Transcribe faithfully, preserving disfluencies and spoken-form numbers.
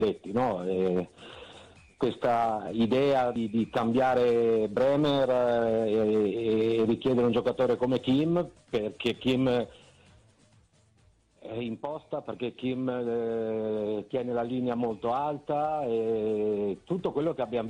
detti, no? E questa idea di, di cambiare Bremer eh, e, e richiedere un giocatore come Kim, perché Kim è imposta, perché Kim eh, tiene la linea molto alta, e tutto quello che abbiamo